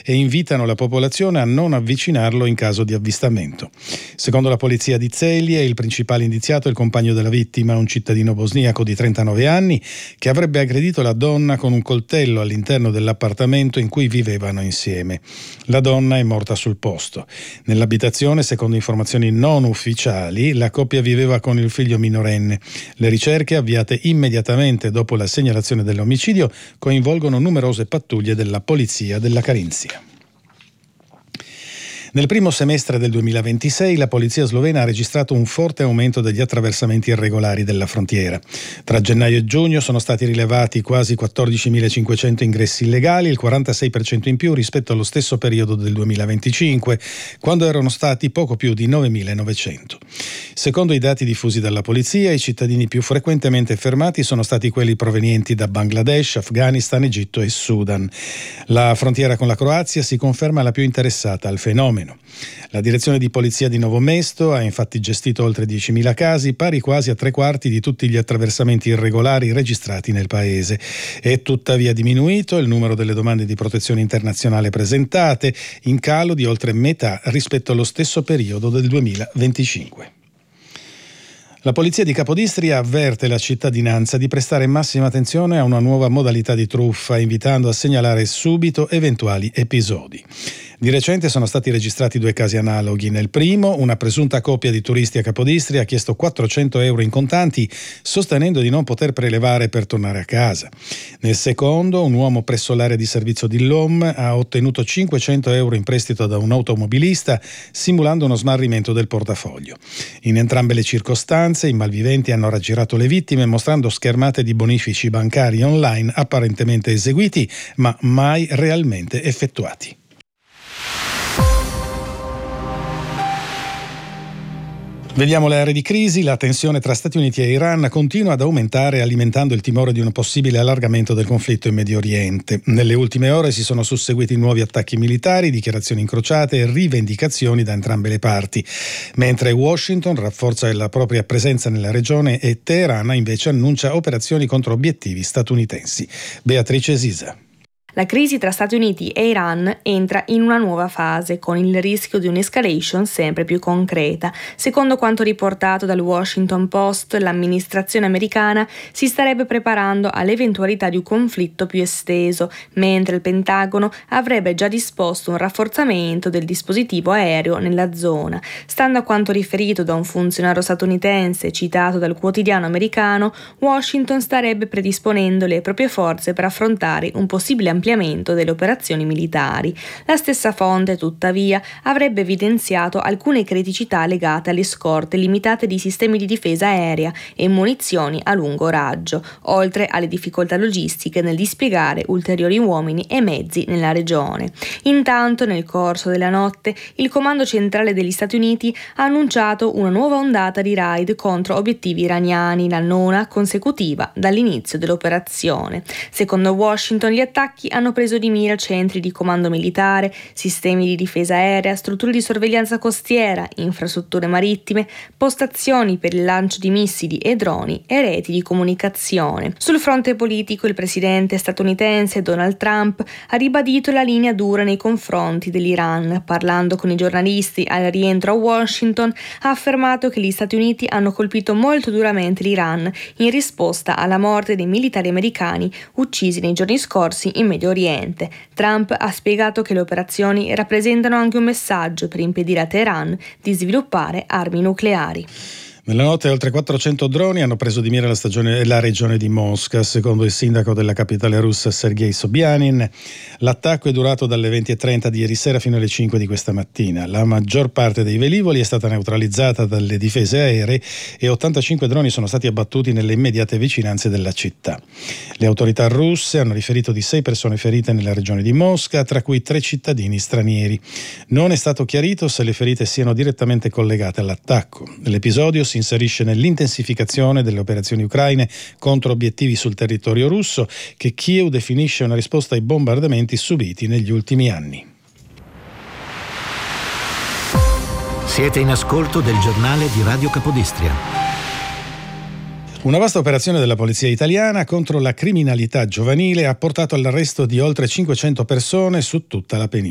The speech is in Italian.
e invitano la popolazione a non avvicinarlo in caso di avvistamento. Secondo la polizia di Celje, il principale indiziato è il compagno della vittima, un cittadino bosniaco di 39 anni che avrebbe aggredito la donna con un coltello all'interno dell'appartamento in cui vivevano insieme. La donna è morta sul posto. Nell'abitazione, secondo informazioni non ufficiali, la coppia viveva con il figlio minorenne. Le ricerche, avviate immediatamente dopo la segnalazione dell'omicidio, coinvolgono numerose pattuglie della polizia della Carinzia. Nel primo semestre del 2026 la polizia slovena ha registrato un forte aumento degli attraversamenti irregolari della frontiera. Tra gennaio e giugno sono stati rilevati quasi 14.500 ingressi illegali, il 46% in più rispetto allo stesso periodo del 2025, quando erano stati poco più di 9.900. Secondo i dati diffusi dalla polizia, i cittadini più frequentemente fermati sono stati quelli provenienti da Bangladesh, Afghanistan, Egitto e Sudan. La frontiera con la Croazia si conferma la più interessata al fenomeno. La direzione di polizia di Novo Mesto ha infatti gestito oltre 10.000 casi, pari quasi a 3/4 di tutti gli attraversamenti irregolari registrati nel paese. È tuttavia diminuito il numero delle domande di protezione internazionale presentate, in calo di oltre metà rispetto allo stesso periodo del 2025. La polizia di Capodistria avverte la cittadinanza di prestare massima attenzione a una nuova modalità di truffa, invitando a segnalare subito eventuali episodi. Di recente sono stati registrati 2 casi analoghi. Nel primo, una presunta coppia di turisti a Capodistria ha chiesto 400 euro in contanti, sostenendo di non poter prelevare per tornare a casa. Nel secondo, un uomo presso l'area di servizio di LOM ha ottenuto 500 euro in prestito da un automobilista, simulando uno smarrimento del portafoglio. In entrambe le circostanze, i malviventi hanno raggirato le vittime mostrando schermate di bonifici bancari online apparentemente eseguiti, ma mai realmente effettuati. Vediamo le aree di crisi. La tensione tra Stati Uniti e Iran continua ad aumentare, alimentando il timore di un possibile allargamento del conflitto in Medio Oriente. Nelle ultime ore si sono susseguiti nuovi attacchi militari, dichiarazioni incrociate e rivendicazioni da entrambe le parti, mentre Washington rafforza la propria presenza nella regione e Teheran invece annuncia operazioni contro obiettivi statunitensi. Beatrice Sisa. La crisi tra Stati Uniti e Iran entra in una nuova fase, con il rischio di un'escalation sempre più concreta. Secondo quanto riportato dal Washington Post, l'amministrazione americana si starebbe preparando all'eventualità di un conflitto più esteso, mentre il Pentagono avrebbe già disposto un rafforzamento del dispositivo aereo nella zona. Stando a quanto riferito da un funzionario statunitense citato dal quotidiano americano, Washington starebbe predisponendo le proprie forze per affrontare un possibile ampliamento delle operazioni militari. La stessa fonte, tuttavia, avrebbe evidenziato alcune criticità legate alle scorte limitate di sistemi di difesa aerea e munizioni a lungo raggio, oltre alle difficoltà logistiche nel dispiegare ulteriori uomini e mezzi nella regione. Intanto, nel corso della notte, il Comando Centrale degli Stati Uniti ha annunciato una nuova ondata di raid contro obiettivi iraniani, la 9ª consecutiva dall'inizio dell'operazione. Secondo Washington, gli attacchi hanno preso di mira centri di comando militare, sistemi di difesa aerea, strutture di sorveglianza costiera, infrastrutture marittime, postazioni per il lancio di missili e droni e reti di comunicazione. Sul fronte politico, il presidente statunitense Donald Trump ha ribadito la linea dura nei confronti dell'Iran. Parlando con i giornalisti al rientro a Washington, ha affermato che gli Stati Uniti hanno colpito molto duramente l'Iran in risposta alla morte dei militari americani uccisi nei giorni scorsi in Medio Oriente. Trump ha spiegato che le operazioni rappresentano anche un messaggio per impedire a Teheran di sviluppare armi nucleari. Nella notte oltre 400 droni hanno preso di mira la regione di Mosca. Secondo il sindaco della capitale russa Sergei Sobyanin, l'attacco è durato dalle 20:30 di ieri sera fino alle 5 di questa mattina. La maggior parte dei velivoli è stata neutralizzata dalle difese aeree e 85 droni sono stati abbattuti nelle immediate vicinanze della città. Le autorità russe hanno riferito di 6 persone ferite nella regione di Mosca, tra cui 3 cittadini stranieri. Non è stato chiarito se le ferite siano direttamente collegate all'attacco. L'episodio si inserisce nell'intensificazione delle operazioni ucraine contro obiettivi sul territorio russo, che Kiev definisce una risposta ai bombardamenti subiti negli ultimi anni. Siete in ascolto del giornale di Radio Capodistria. Una vasta operazione della polizia italiana contro la criminalità giovanile ha portato all'arresto di oltre 500 persone su tutta la penisola.